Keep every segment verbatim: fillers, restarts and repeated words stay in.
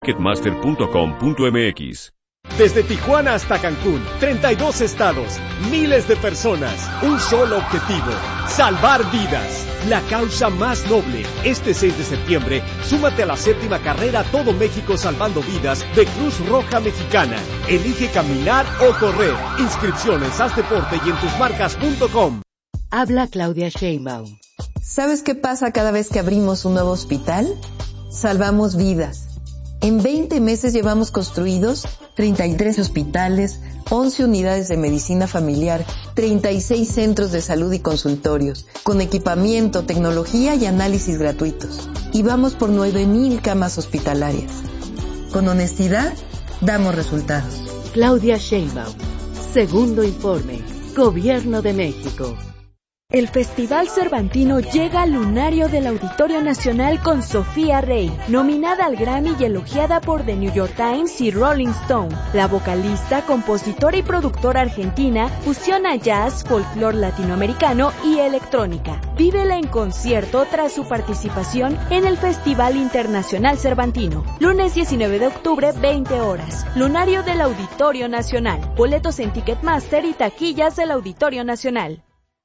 ticketmaster punto com punto m x. Desde Tijuana hasta Cancún, treinta y dos estados, miles de personas, un solo objetivo, salvar vidas. La causa más noble. Este seis de septiembre, súmate a la séptima carrera Todo México Salvando Vidas de Cruz Roja Mexicana. Elige caminar o correr. Inscripciones, haz deporte y en tus marcas punto com. Habla Claudia Sheinbaum. ¿Sabes qué pasa cada vez que abrimos un nuevo hospital? Salvamos vidas. En veinte meses llevamos construidos treinta y tres hospitales, once unidades de medicina familiar, treinta y seis centros de salud y consultorios, con equipamiento, tecnología y análisis gratuitos. Y vamos por nueve mil camas hospitalarias. Con honestidad, damos resultados. Claudia Sheinbaum. Segundo informe. Gobierno de México. El Festival Cervantino llega al lunario del Auditorio Nacional con Sofía Rey, nominada al Grammy y elogiada por The New York Times y Rolling Stone. La vocalista, compositora y productora argentina fusiona jazz, folclore latinoamericano y electrónica. Vívela en concierto tras su participación en el Festival Internacional Cervantino. Lunes diecinueve de octubre, veinte horas. Lunario del Auditorio Nacional. Boletos en Ticketmaster y taquillas del Auditorio Nacional.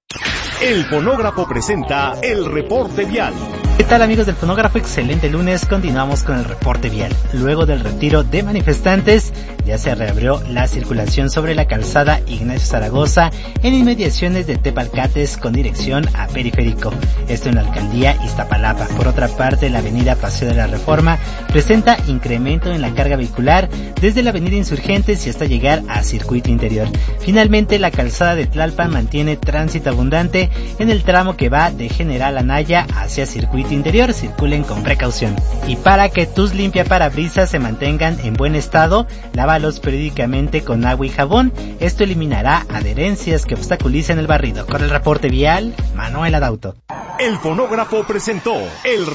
El Fonógrafo presenta el reporte vial. ¿Qué tal, amigos del Fonógrafo? Excelente lunes, continuamos con el reporte vial. Luego del retiro de manifestantes, ya se reabrió la circulación sobre la calzada Ignacio Zaragoza en inmediaciones de Tepalcates con dirección a Periférico, esto en la alcaldía Iztapalapa. Por otra parte, la avenida Paseo de la Reforma presenta incremento en la carga vehicular desde la avenida Insurgentes y hasta llegar a Circuito Interior. Finalmente, la calzada de Tlalpan mantiene tránsito abundante en el tramo que va de General Anaya hacia Circuito Interior. Circulen con precaución. Y para que tus limpiaparabrisas se mantengan en buen estado, lávalos periódicamente con agua y jabón. Esto eliminará adherencias que obstaculicen el barrido. Con el reporte vial, Manuel Adauto. El Fonógrafo presentó el